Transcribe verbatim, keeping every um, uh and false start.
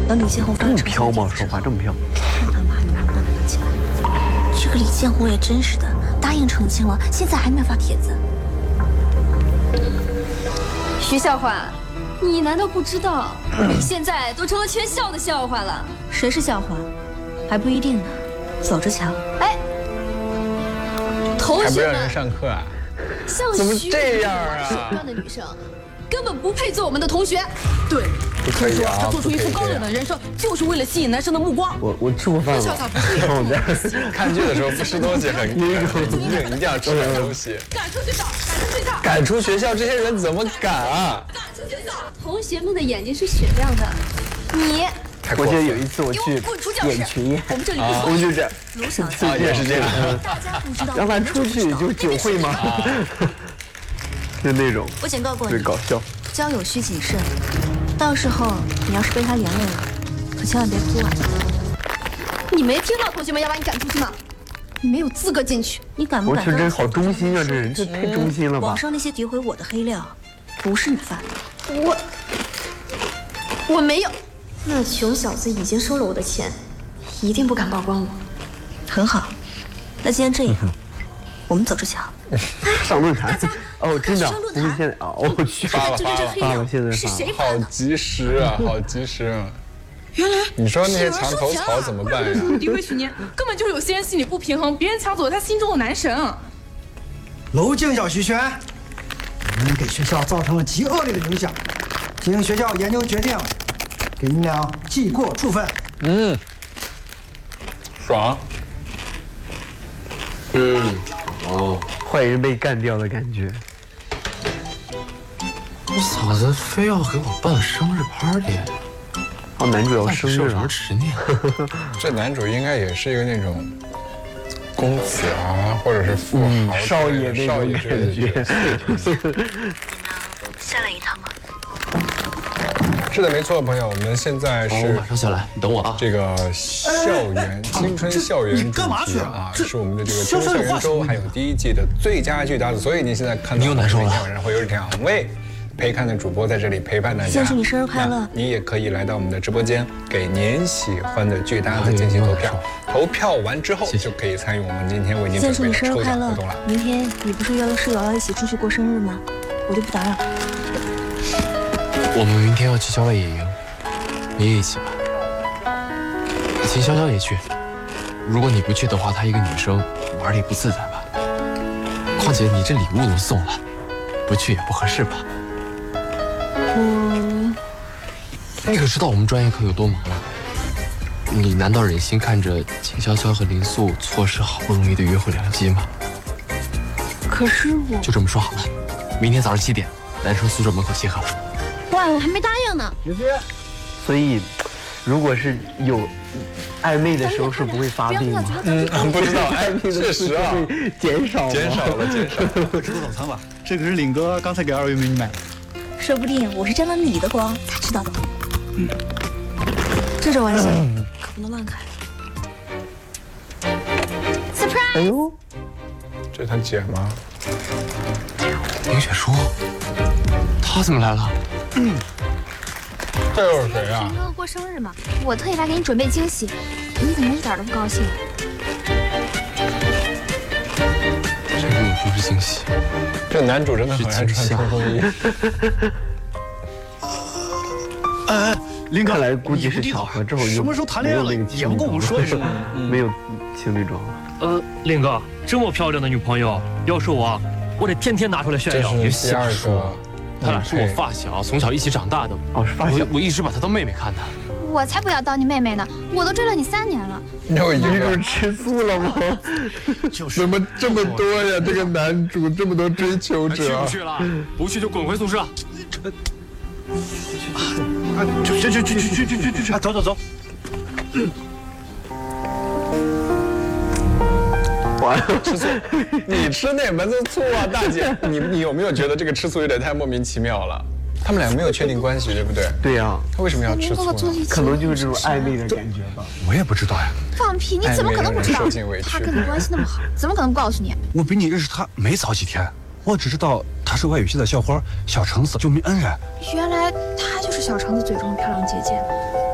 等李建宏发这么飘吗？说话这么飘？ 看他妈能不能拿起来。这个李建宏也真是的，答应澄清了，现在还没有发帖子。 徐笑话，你难道不知道，你现在都成了全校的笑话了？ 谁是笑话？还不一定呢，走着瞧。 哎，同还不学们， 让人上课啊？ 像怎么徐这样啊手段的女生，根本不配做我们的同学。 对， 不可以啊！ 她做出一副高不可以这样冷的人设，就是为了吸引男生的目光。 我我吃过饭了。我家看剧的时候不吃东西很很很硬，一定要吃点东西。 赶出学校，赶出学校， 赶出学校，这些人怎么敢啊？ 赶出学校！ 同学们的眼睛是雪亮的，你我太过分了记得有一次我给我去滚出教室演群演， 我们这里不啊说我就这样， 卢小姐， 啊，也是这样。 大家不知道， 让他出去就酒会吗？就那种， 我警告过你， 对，搞笑。 交友需谨慎，到时候你要是被他连累了，可千万别哭啊！ 你没听到同学们要把你赶出去吗？你没有资格进去。 你敢不敢？ 我去，这好忠心啊！这人，这太忠心了吧网？上那些诋毁我的黑料，不是你发的。 我我没有。 那穷小子已经收了我的钱，一定不敢曝光我。 很好，那既然这样，我们走着瞧。 上论坛哦，真的上论坛不是现在啊！我去发了这就是黑料发了，现在是发了好谁发的？ 及时啊，好及时啊！ 原来你说那些墙头草怎么办呀？ 诋毁许念，根本就是有些人心理不平衡，别人抢走了他心中的男神。 娄静小徐轩，你们给学校造成了极恶劣的影响，经学校研究决定，给你们俩记过处分。 嗯，爽。 嗯，哦，坏人被干掉的感觉。 我嫂子非要给我办生日 party， 哦，男主要生日是有什么了， 执念？ 这男主应该也是一个那种公子啊，或者是富豪、 嗯少爷那种少爷之类的角色。 下来一趟吗？ 是的，没错，朋友，我们现在我是马上下来，你等我啊。 这个校园青春校园主题啊，是我们的这个青春校园周，还有第一季的最佳剧搭子。所以您现在看到你又难受了每天晚上会有两位陪看的主播在这里陪伴大家。 先祝你生日快乐！ 你也可以来到我们的直播间，给您喜欢的剧搭子进行投票。投票完之后就可以参与我们今天为您先祝你准备的抽生日快乐奖活动了。！ 明天你不是约了室友要一起出去过生日吗？我就不打扰。 我们明天要去郊外野营，你也一起吧。秦潇潇也去，如果你不去的话，她一个女生玩的也不自在吧。况且你这礼物都送了，不去也不合适吧。 我你可知道我们专业课有多忙吗？你难道忍心看着秦潇潇和林素错失好不容易的约会良机吗？ 可是我就这么说好了，明天早上七点，男生宿舍门口集合。 哇，我还没答应呢。 所以，如果是有暧昧的时候，是不会发病吗？ 嗯，不知道，哎暧，昧的确次数实啊， 会减少吗减少了，减少了。 快吃个早餐吧，这可是领哥刚才给二位美女买的。 说不定我是沾了你的光才知道的。嗯，这种玩笑可不能乱开。 哎呦， 这是他姐吗？ 林雪书，她怎么来了？ 这又是谁啊陈？哥过生日嘛，我特意来给你准备惊喜，你怎么一点都不高兴？ 这根本不是惊喜。 这男主真的很爱穿冲锋衣。 哎哎，林哥， 看来估计是巧合，之后就什么时候谈恋爱了没有那个情侣也不跟我们说一声。 没有情侣装了。 呃，林哥，这么漂亮的女朋友，要是我，我得天天拿出来炫这耀。 是第二个， 他俩是我发小，从小一起长大的。 哦，是发小我，我一直把她当妹妹看的。 我才不要当你妹妹呢，我都追了你三年了。 又一你个是吃醋了吗？ 就是怎么这么多呀？这个男主这么多追求去者不，去了？不去就滚回宿舍。 去去去去去去去去去， 啊，走走走。 完了， 吃醋，你吃哪门子醋啊，大姐？你你有没有觉得这个吃醋有点太莫名其妙了？他们俩没有确定关系，对不对？ 对呀， 他为什么要吃醋呢？ 可能就是这种暧昧的感觉吧。 我也不知道呀， 放屁！你怎么可能不知道暧昧让人受尽委？屈他跟你关系那么好，怎么可能不告诉你？ 我比你认识他没早几天，我只知道他是外语系的校花，小橙子救命恩人。 原来她就是小橙子嘴中的漂亮姐姐。